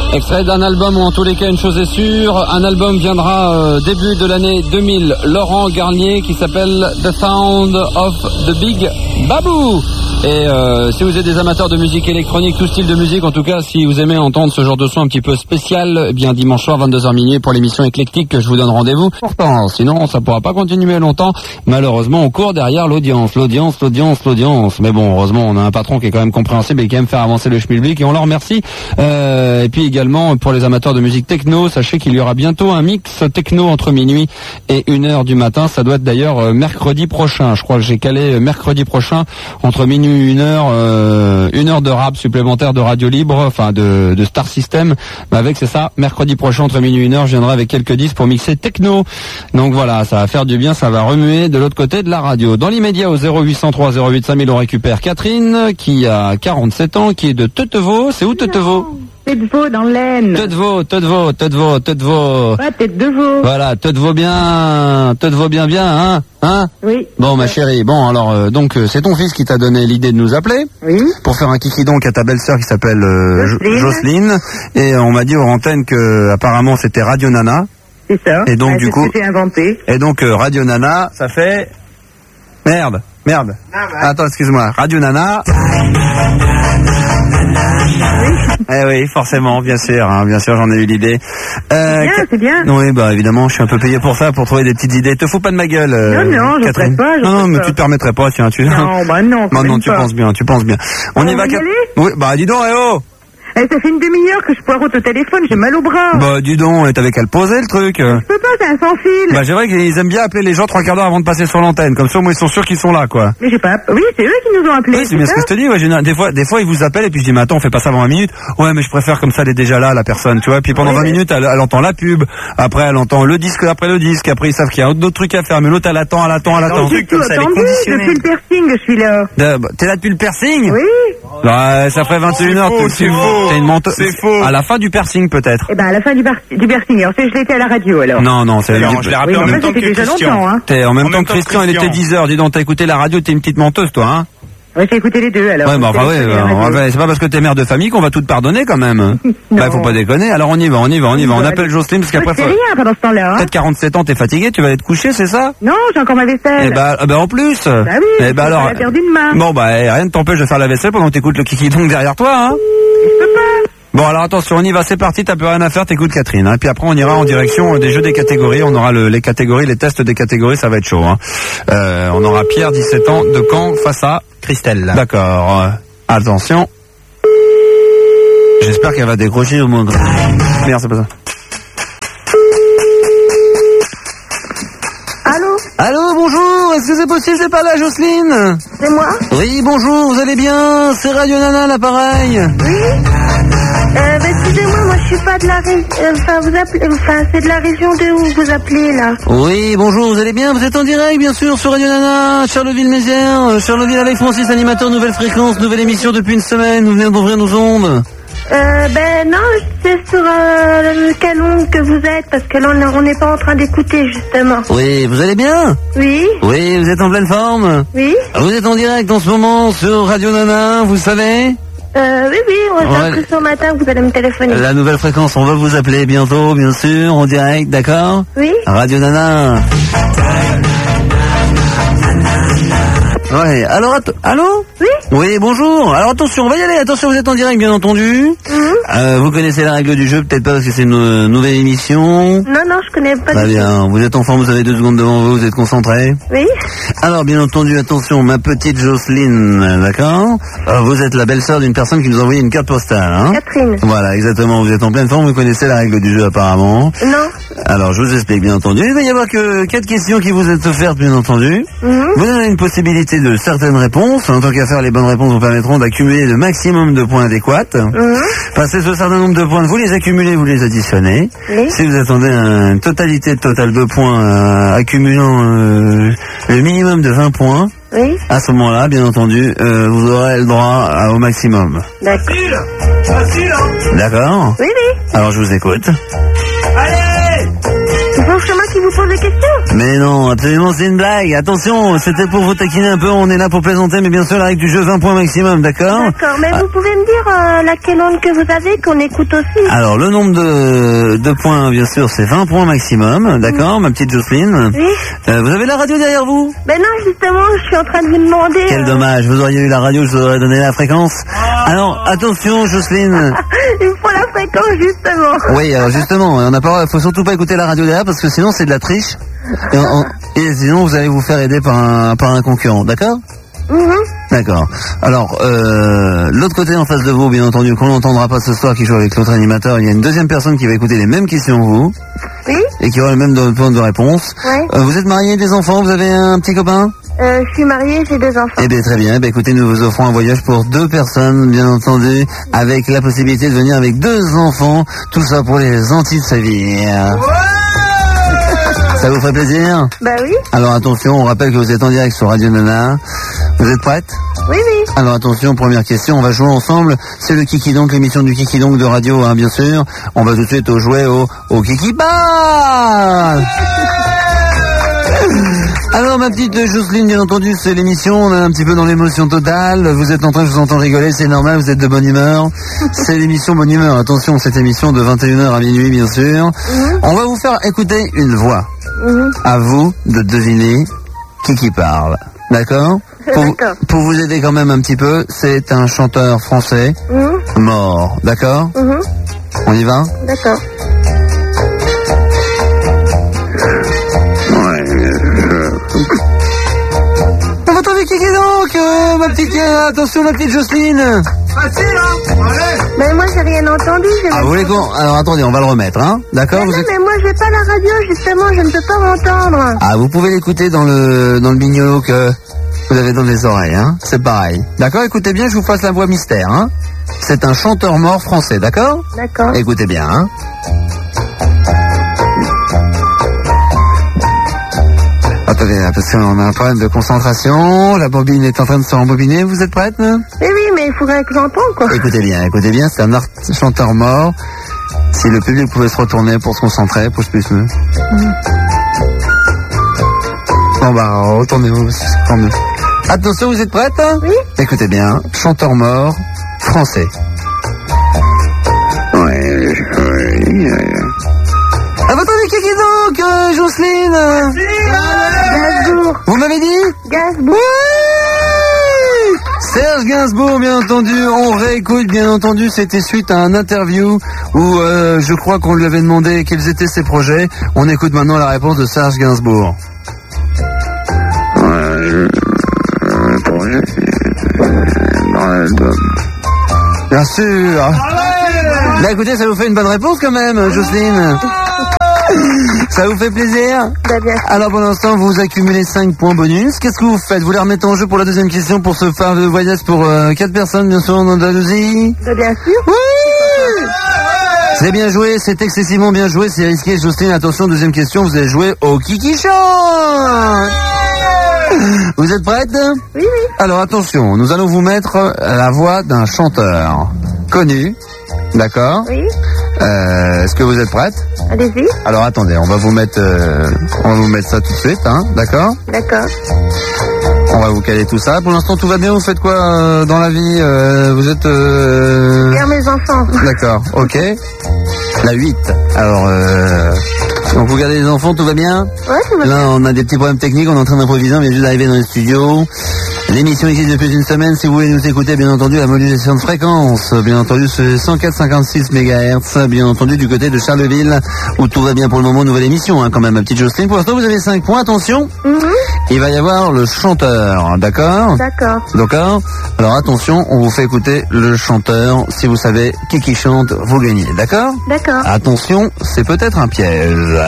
Extrait d'un album, ou en tous les cas une chose est sûre, un album viendra début de l'année 2000, Laurent Garnier, qui s'appelle The Sound of the Big Babou. Et si vous êtes des amateurs de musique électronique, tout style de musique, en tout cas, si vous aimez entendre ce genre de son un petit peu spécial, eh bien dimanche soir 22h minuit pour l'émission éclectique que je vous donne rendez-vous. Pourtant, sinon ça pourra pas continuer longtemps. Malheureusement, on court derrière l'audience. Mais bon, heureusement, on a un patron qui est quand même compréhensible et qui aime faire avancer le schmilblick et on leur remercie. Et puis également pour les amateurs de musique techno, sachez qu'il y aura bientôt un mix techno entre minuit et 1h du matin. Ça doit être d'ailleurs mercredi prochain. Je crois que j'ai calé mercredi prochain entre minuit et 1h, 1 heure de rap supplémentaire de radio libre, enfin de Star System. Mais avec, c'est ça, mercredi prochain entre minuit et 1h, je viendrai avec quelques disques pour mixer techno. Donc voilà, ça va faire du bien, ça va remuer de l'autre côté de la radio. Dans l'immédiat, au 0803 08 5000, on récupère Catherine, qui a 47 ans, qui est de Teutevaux. C'est où Teutevaux? Teutevaux dans l'Aisne. Teutevaux. Ouais, tête de veau. Voilà, Teutevaux bien, hein? Oui. Bon, ma chérie, bon, alors, donc, c'est ton fils qui t'a donné l'idée de nous appeler. Oui. Pour faire un kiki donc à ta belle-sœur qui s'appelle Jocelyne. Et on m'a dit aux antennes que, apparemment, c'était Radio Nana. C'est ça. Et donc, du coup. C'est ce que j'ai inventé. Et donc, Radio Nana, ça fait. Merde. Ah, ouais. Attends, excuse-moi. Radio Nana. Eh oui, forcément, bien sûr, j'en ai eu l'idée. C'est bien. Oui, bah évidemment, je suis un peu payé pour ça, pour trouver des petites idées. Te fous pas de ma gueule, non, Catherine. Non, mais tu te permettrais pas, tiens, tu. Non, bah non. Non, tu penses bien. On y va. Oui, bah dis donc, ça fait une demi-heure que je poireaute au téléphone, j'ai mal au bras. Bah dis donc, t'avais qu'à le poser le truc. Je peux pas, c'est un sans fil. Bah c'est vrai qu'ils aiment bien appeler les gens 3 quarts d'heure avant de passer sur l'antenne, comme ça moi ils sont sûrs qu'ils sont là, quoi. Mais j'ai pas. Oui, c'est eux qui nous ont appelés. Oui, c'est bien ce que je te dis. Ouais, des fois ils vous appellent et puis je dis mais attends, on fait pas ça avant 20 minutes. Ouais, mais je préfère comme ça, elle est déjà là, la personne, tu vois. Puis pendant 20 minutes, elle entend la pub. Après, elle entend le disque après le disque. Après, ils savent qu'il y a d'autres trucs à faire, mais l'autre elle attend. J'ai tout attendu. Depuis le piercing, je suis là. T'es là depuis le piercing? Oui. Bah, ça ferait 21h. C'est faux. T'es une menteuse. C'est faux. À la fin du piercing, peut-être. Eh ben, à la fin du piercing. Alors, je l'étais à la radio, alors. Non, c'est... je l'ai rappelé en même temps que Christian. T'es en même temps que Christian, il était 10h. Dis donc, t'as écouté la radio, t'es une petite menteuse, toi, hein? Ouais, j'ai écouté les deux, alors. Ouais, bah, c'est pas parce que t'es mère de famille qu'on va tout te pardonner, quand même. Bah, faut pas déconner. Alors, on y va. On appelle Jocelyne, parce qu'après, c'est rien pendant ce temps-là, hein. Peut-être 47 ans, t'es fatigué, tu vas aller te coucher, c'est ça? Non, j'ai encore ma vaisselle. Eh bah, en plus. Bah oui. Eh bah, alors. La perdu de main. Bon, bah, rien ne t'empêche de faire la vaisselle pendant que t'écoutes le kiki donc derrière toi, hein. Je peux pas. Bon, alors attention, on y va, c'est parti, t'as plus rien à faire, t'écoutes Catherine, hein. Puis après on ira en direction des jeux des catégories, on aura les catégories, les tests des catégories, ça va être chaud, hein. On aura Pierre, 17 ans, de Caen, face à Christelle. D'accord, attention. J'espère qu'elle va décrocher au monde. Merde, c'est pas ça. Allô, bonjour, est-ce que c'est possible, c'est pas là, Jocelyne? C'est moi? Oui, bonjour, vous allez bien? C'est Radio Nana, l'appareil. Oui. Excusez-moi, moi je suis pas de la région. C'est de la région de où vous appelez là. Oui, bonjour, vous allez bien? Vous êtes en direct, bien sûr, sur Radio Nana, Charleville-Mézières, Charleville avec Francis, animateur nouvelle fréquence, nouvelle émission depuis une semaine. Nous venons d'ouvrir nos ondes. Non, c'est sur quelle onde que vous êtes, parce que là on n'est pas en train d'écouter justement. Oui, vous allez bien? Oui. Oui, vous êtes en pleine forme? Oui. Vous êtes en direct en ce moment sur Radio Nana, vous savez? Oui, on a appris ce matin que vous allez me téléphoner. La nouvelle fréquence, on va vous appeler bientôt, bien sûr, en direct, d'accord? Oui. Radio Nana. Ouais, alors, allô? Oui. Oui, bonjour. Alors attention, on va y aller. Attention, vous êtes en direct, bien entendu. Vous connaissez la règle du jeu, peut-être pas parce que c'est une nouvelle émission. Non, je connais pas. Très bien. Vous êtes en forme, vous avez 2 secondes devant vous, vous êtes concentré. Oui. Alors, bien entendu, attention, ma petite Jocelyne, d'accord? Vous êtes la belle-sœur d'une personne qui nous a envoyé une carte postale, hein? Catherine. Voilà, exactement. Vous êtes en pleine forme, vous connaissez la règle du jeu apparemment. Non. Alors, je vous explique, bien entendu. Il va y avoir que 4 questions qui vous êtes offertes, bien entendu. Vous avez une possibilité de certaines réponses. En tant qu'à faire, les bonnes réponses vous permettront d'accumuler le maximum de points adéquats. Passez ce certain nombre de points, vous les accumulez, vous les additionnez. Oui. Si vous attendez une totalité totale de points accumulant le minimum de 20 points, oui. À ce moment-là, bien entendu, vous aurez le droit au maximum. D'accord. Facile, hein? D'accord? Oui. Alors, je vous écoute. Allez! C'est franchement qui vous pose des questions. Mais non, absolument, c'est une blague. Attention, c'était pour vous taquiner un peu, on est là pour plaisanter, mais bien sûr, la règle du jeu, 20 points maximum, d'accord? D'accord, mais vous pouvez me dire laquelle onde que vous avez, qu'on écoute aussi. Alors, le nombre de points, bien sûr, c'est 20 points maximum, d'accord, ma petite Jocelyne? Oui. Vous avez la radio derrière vous? Ben non, justement, je suis en train de vous demander... Quel dommage, vous auriez eu la radio, je vous aurais donné la fréquence. Alors, attention, Jocelyne. Il me faut la fréquence, justement. Oui, alors justement, on n'a pas, faut surtout pas écouter la radio derrière parce que sinon c'est de la triche. Et sinon vous allez vous faire aider par un concurrent, d'accord? D'accord. Alors, l'autre côté en face de vous, bien entendu, qu'on n'entendra pas ce soir, qui joue avec l'autre animateur, il y a une deuxième personne qui va écouter les mêmes questions que vous. Oui. Et qui aura le même point de réponse. Ouais. Vous êtes marié, des enfants, vous avez un petit copain? Je suis mariée, j'ai 2 enfants. Eh bien, très bien. Eh bien, écoutez, nous vous offrons un voyage pour 2 personnes, bien entendu, avec la possibilité de venir avec 2 enfants. Tout ça pour les Antilles de Séville. Ça vous ferait plaisir? Bah oui. Alors attention, on rappelle que vous êtes en direct sur Radio Nana. Vous êtes prête? Oui, oui. Alors attention, première question, on va jouer ensemble. C'est le Kiki Donc, l'émission du Kiki Donc de radio, hein, bien sûr. On va tout de suite jouer au Kiki Ball. Alors ma petite Jocelyne, bien entendu, c'est l'émission, on est un petit peu dans l'émotion totale, vous êtes en train, je vous entends rigoler, c'est normal, vous êtes de bonne humeur. C'est l'émission Bonne Humeur, attention, cette émission de 21h à minuit, bien sûr. On va vous faire écouter une voix. À vous de deviner qui parle, d'accord? Pour vous aider quand même un petit peu, c'est un chanteur français mort, d'accord? On y va? D'accord. Attendez, qui donc, ma petite, attention, ma petite Jocelyne. Facile, hein? Allez. Mais moi, j'ai rien entendu. Ah, vous voulez qu'on... Alors, attendez, on va le remettre, hein? D'accord? Mais non, mais moi, j'ai pas la radio, justement, je ne peux pas m'entendre. Ah, vous pouvez l'écouter dans le bignolo que vous avez dans les oreilles, hein? C'est pareil. D'accord? Écoutez bien, je vous fasse la voix mystère, hein? C'est un chanteur mort français, d'accord? D'accord. Écoutez bien, hein? Attendez, parce qu'on a un problème de concentration, la bobine est en train de se rembobiner, vous êtes prête? Oui, mais il faudrait que j'entende, quoi. Écoutez bien, c'est un chanteur mort. Si le public pouvait se retourner pour se concentrer, pousse plus. Bon bah, retournez-vous, c'est mieux. Attention, vous êtes prête? Oui. Écoutez bien, chanteur mort, français. Ah bah attendez, qui donc, Jocelyne? Gainsbourg. Vous m'avez dit? Gainsbourg. Oui! Serge Gainsbourg, bien entendu. On réécoute, bien entendu. C'était suite à un interview où je crois qu'on lui avait demandé quels étaient ses projets. On écoute maintenant la réponse de Serge Gainsbourg. Bien sûr. Là, écoutez, ça vous fait une bonne réponse quand même, Jocelyne. Ça vous fait plaisir? Bah, bien. Alors pour l'instant, vous accumulez 5 points bonus. Qu'est-ce que vous faites? Vous les remettez en jeu pour la deuxième question pour se faire le voyage pour 4 personnes, bien sûr, en Andalousie? Bah, bien sûr. Oui! C'est bien joué, c'est excessivement bien joué, c'est risqué. Jocelyne, attention, deuxième question, vous allez jouer au Kiki Chante. Vous êtes prête? Oui, oui. Alors attention, nous allons vous mettre la voix d'un chanteur connu, d'accord? Oui. Est-ce que vous êtes prête? Allez-y. Alors attendez, on va vous mettre ça tout de suite, hein, d'accord? D'accord. On va vous caler tout ça. Pour l'instant, tout va bien. Vous faites quoi dans la vie? Vous êtes... Vers mes enfants. D'accord, ok. La 8. Alors, donc vous gardez les enfants, tout va bien? Ouais, tout va bien. Là, on a des petits problèmes techniques, on est en train d'improviser, on vient juste d'arriver dans les studios. L'émission existe depuis une semaine. Si vous voulez nous écouter, bien entendu, la modulation de fréquence, bien entendu, c'est 104,56 MHz, bien entendu, du côté de Charleville, où tout va bien pour le moment. Nouvelle émission, hein, quand même, ma petite Jocelyne. Pour l'instant, vous avez 5 points, attention. Il va y avoir le chanteur, d'accord? D'accord. D'accord. Alors attention, on vous fait écouter le chanteur. Si vous savez qui chante, vous gagnez, d'accord? D'accord. Attention, c'est peut-être un piège.